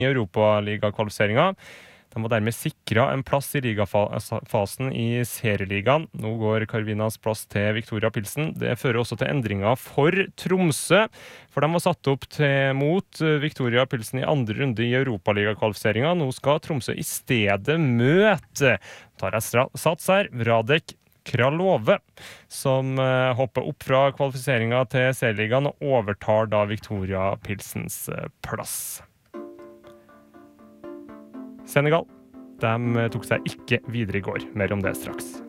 i Europaliga-kvalifiseringen. De var dermed sikret en plass i ligafasen i serieligaen. Nå går Karvinas plass til Victoria Pilsen. Det fører også til endringer for Tromsø, for de var satt opp mot Victoria Pilsen i andre runde i Europaliga-kvalifiseringen. Nå skal Tromsø i stedet møte, tar jeg sats her, Radek Kralove, som hopper opp fra kvalifiseringen til serieligaen og overtar da Victoria Pilsens plass. Senegal, de tok seg ikke videre i går. Mer om det straks.